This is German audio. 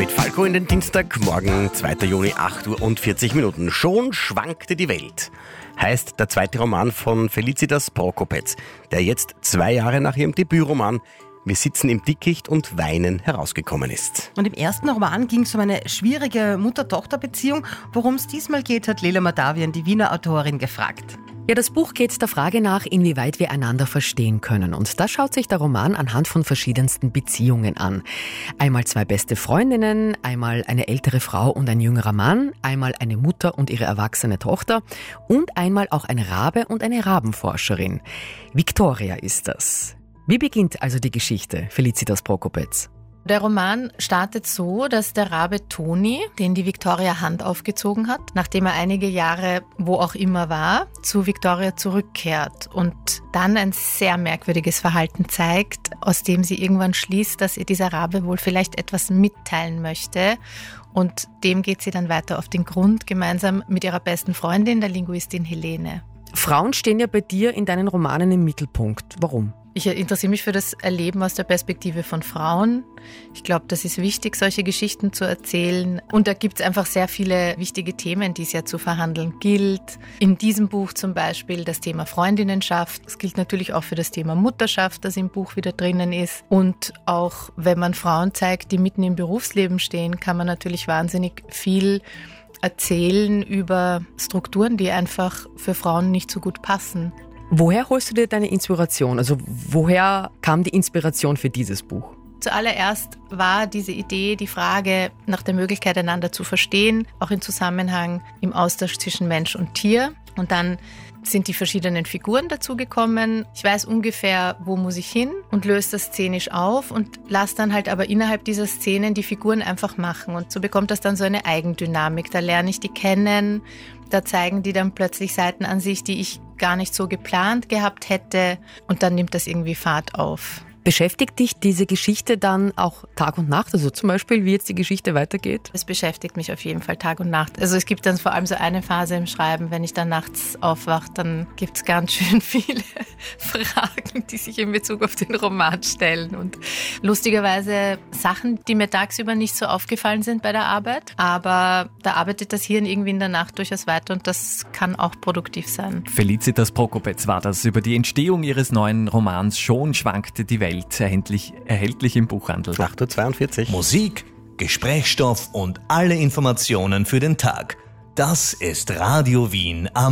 Mit Falco in den Dienstagmorgen, 2. Juni, 8:40 Uhr. Schon schwankte die Welt, heißt der zweite Roman von Felicitas Prokopetz, der jetzt 2 Jahre nach ihrem Debütroman Wir sitzen im Dickicht und weinen herausgekommen ist. Und im ersten Roman ging es um eine schwierige Mutter-Tochter-Beziehung. Worum es diesmal geht, hat Lela Madavian, die Wiener Autorin, gefragt. Ja, das Buch geht der Frage nach, inwieweit wir einander verstehen können. Und da schaut sich der Roman anhand von verschiedensten Beziehungen an. Einmal 2 beste Freundinnen, einmal eine ältere Frau und ein jüngerer Mann, einmal eine Mutter und ihre erwachsene Tochter und einmal auch ein Rabe und eine Rabenforscherin. Victoria ist das. Wie beginnt also die Geschichte, Felicitas Prokopetz? Der Roman startet so, dass der Rabe Toni, den die Victoria Hand aufgezogen hat, nachdem er einige Jahre wo auch immer war, zu Victoria zurückkehrt und dann ein sehr merkwürdiges Verhalten zeigt, aus dem sie irgendwann schließt, dass ihr dieser Rabe wohl vielleicht etwas mitteilen möchte. Und dem geht sie dann weiter auf den Grund, gemeinsam mit ihrer besten Freundin, der Linguistin Helene. Frauen stehen ja bei dir in deinen Romanen im Mittelpunkt. Warum? Ich interessiere mich für das Erleben aus der Perspektive von Frauen. Ich glaube, das ist wichtig, solche Geschichten zu erzählen. Und da gibt es einfach sehr viele wichtige Themen, die es ja zu verhandeln gilt. In diesem Buch zum Beispiel das Thema Freundinnenschaft. Es gilt natürlich auch für das Thema Mutterschaft, das im Buch wieder drinnen ist. Und auch wenn man Frauen zeigt, die mitten im Berufsleben stehen, kann man natürlich wahnsinnig viel erzählen über Strukturen, die einfach für Frauen nicht so gut passen. Woher holst du dir deine Inspiration? Also woher kam die Inspiration für dieses Buch? Zuallererst war diese Idee, die Frage nach der Möglichkeit, einander zu verstehen, auch im Zusammenhang im Austausch zwischen Mensch und Tier. Und dann sind die verschiedenen Figuren dazugekommen. Ich weiß ungefähr, wo muss ich hin und löse das szenisch auf und lasse dann halt aber innerhalb dieser Szenen die Figuren einfach machen. Und so bekommt das dann so eine Eigendynamik. Da lerne ich die kennen, da zeigen die dann plötzlich Seiten an sich, die ich gar nicht so geplant gehabt hätte. Und dann nimmt das irgendwie Fahrt auf. Beschäftigt dich diese Geschichte dann auch Tag und Nacht? Also zum Beispiel, wie jetzt die Geschichte weitergeht? Es beschäftigt mich auf jeden Fall Tag und Nacht. Also es gibt dann vor allem so eine Phase im Schreiben, wenn ich dann nachts aufwache, dann gibt es ganz schön viele Fragen, die sich in Bezug auf den Roman stellen. Und lustigerweise Sachen, die mir tagsüber nicht so aufgefallen sind bei der Arbeit. Aber da arbeitet das Hirn irgendwie in der Nacht durchaus weiter und das kann auch produktiv sein. Felicitas Prokopetz war das über die Entstehung ihres neuen Romans Schon schwankte die Welt. Erhältlich im Buchhandel. 8:42 Uhr. Musik, Gesprächsstoff und alle Informationen für den Tag. Das ist Radio Wien am